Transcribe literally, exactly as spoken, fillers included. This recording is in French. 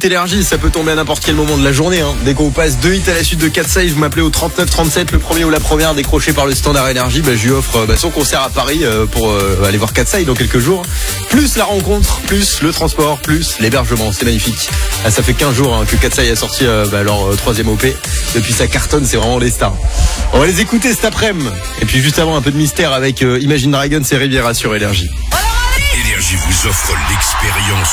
énergie, ça peut tomber à n'importe quel moment de la journée. Hein. Dès qu'on passe deux hits à la suite de Katseye, vous m'appelez au trente-neuf trente-sept, le premier ou la première décroché par le standard énergie. Bah, je lui offre bah, son concert à Paris euh, pour euh, aller voir Katseye dans quelques jours. Plus la rencontre, plus le transport, plus l'hébergement. C'est magnifique. Ah, ça fait quinze jours hein, que Katseye a sorti euh, bah, leur euh, troisième O P. Depuis ça cartonne, c'est vraiment les stars. On va les écouter cet après-midi. Et puis juste avant, un peu de mystère avec euh, Imagine Dragons et Riviera sur Énergie. Énergie vous offre l'expérience